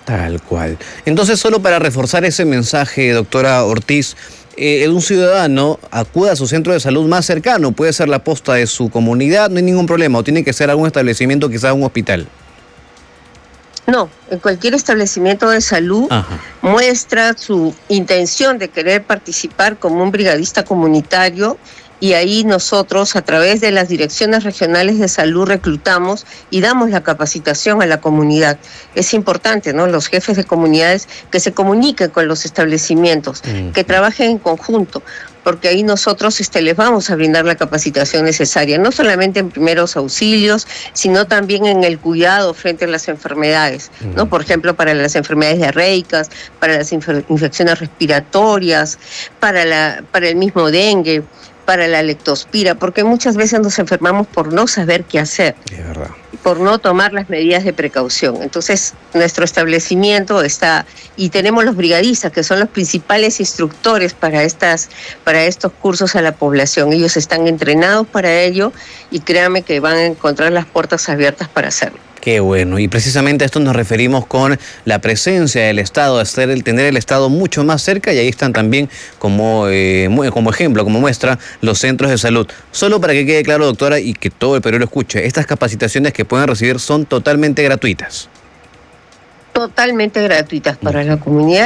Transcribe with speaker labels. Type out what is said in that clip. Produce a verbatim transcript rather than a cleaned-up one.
Speaker 1: Tal cual. Entonces, solo para reforzar ese mensaje, doctora Ortiz, eh, un ciudadano acude a su centro de salud más cercano, puede ser la posta de su comunidad, no hay ningún problema, o tiene que ser algún establecimiento, quizás un hospital.
Speaker 2: No, en cualquier establecimiento de salud. Ajá. Muestra su intención de querer participar como un brigadista comunitario, y ahí nosotros, a través de las direcciones regionales de salud, reclutamos y damos la capacitación a la comunidad. Es importante, ¿no?, los jefes de comunidades que se comuniquen con los establecimientos, uh-huh. que trabajen en conjunto, porque ahí nosotros este, les vamos a brindar la capacitación necesaria, no solamente en primeros auxilios, sino también en el cuidado frente a las enfermedades, uh-huh. ¿no? Por ejemplo, para las enfermedades diarreicas, para las inf- infecciones respiratorias, para, la, para el mismo dengue, para la leptospira, porque muchas veces nos enfermamos por no saber qué hacer,
Speaker 1: es verdad,
Speaker 2: por no tomar las medidas de precaución. Entonces, nuestro establecimiento está, y tenemos los brigadistas, que son los principales instructores para estas, para estos cursos a la población. Ellos están entrenados para ello, y créanme que van a encontrar las puertas abiertas para hacerlo.
Speaker 1: Qué bueno, y precisamente a esto nos referimos con la presencia del Estado, hacer el tener el Estado mucho más cerca, y ahí están también como, eh, como ejemplo, como muestra, los centros de salud. Solo para que quede claro, doctora, y que todo el Perú lo escuche, estas capacitaciones que pueden recibir son totalmente gratuitas.
Speaker 2: Totalmente gratuitas para la comunidad.